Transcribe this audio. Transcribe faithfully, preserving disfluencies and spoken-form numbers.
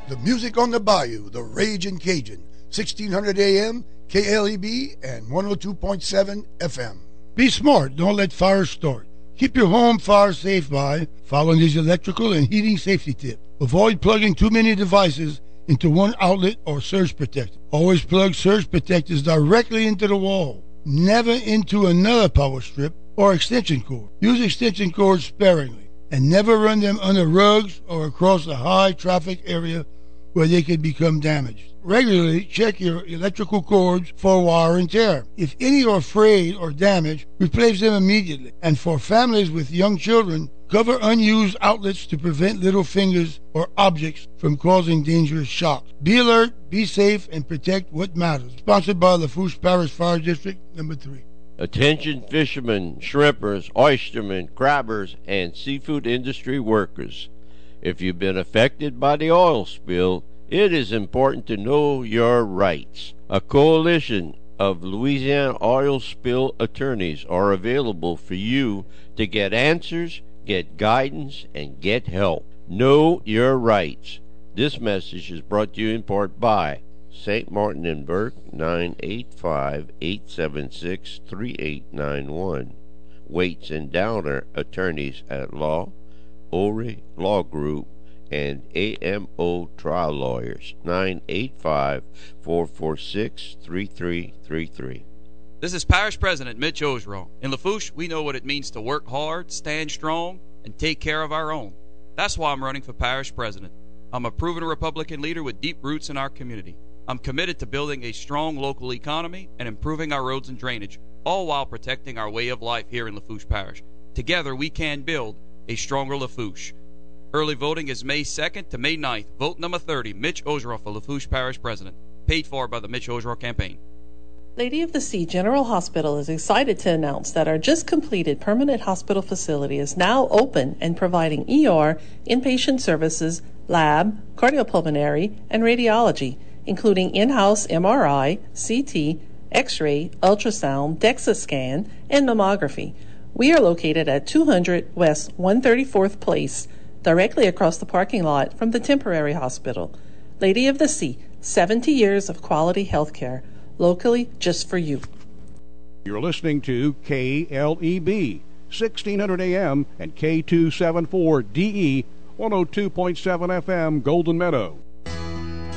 The music on the bayou, the Ragin' Cajun, sixteen hundred A M, K L E B, and one oh two point seven F M. Be smart, don't let fires start. Keep your home fire safe by following these electrical and heating safety tips. Avoid plugging too many devices into one outlet or surge protector. Always plug surge protectors directly into the wall, never into another power strip or extension cord. Use extension cords sparingly and never run them under rugs or across a high traffic area where they could become damaged. Regularly check your electrical cords for wear and tear. If any are frayed or damaged, replace them immediately. And for families with young children, cover unused outlets to prevent little fingers or objects from causing dangerous shocks. Be alert, be safe, and protect what matters. Sponsored by Lafourche Parish Fire District Number three. Attention fishermen, shrimpers, oystermen, crabbers, and seafood industry workers. If you've been affected by the oil spill, it is important to know your rights. A coalition of Louisiana oil spill attorneys are available for you to get answers, get guidance, and get help. Know your rights. This message is brought to you in part by Saint Martin and Burke, nine eight five, eight seven six, three eight nine one. Waits and Downer Attorneys at Law, Ori Law Group, and A M O Trial Lawyers, nine eight five, four four six, three three three three. This is Parish President Mitch Ogeron. In Lafourche, we know what it means to work hard, stand strong, and take care of our own. That's why I'm running for Parish President. I'm a proven Republican leader with deep roots in our community. I'm committed to building a strong local economy and improving our roads and drainage, all while protecting our way of life here in Lafourche Parish. Together, we can build a stronger Lafourche. Early voting is May second to May ninth. Vote number thirty, Mitch Ogeron for Lafourche Parish President. Paid for by the Mitch Ogeron Campaign. Lady of the Sea General Hospital is excited to announce that our just completed permanent hospital facility is now open and providing E R, inpatient services, lab, cardiopulmonary, and radiology, including in-house M R I, C T, X-ray, ultrasound, DEXA scan, and mammography. We are located at two hundred West one hundred thirty-fourth Place, directly across the parking lot from the temporary hospital. Lady of the Sea, seventy years of quality health care, locally just for you. You're listening to K L E B, sixteen hundred A M and K two seventy-four D E, one oh two point seven F M, Golden Meadow.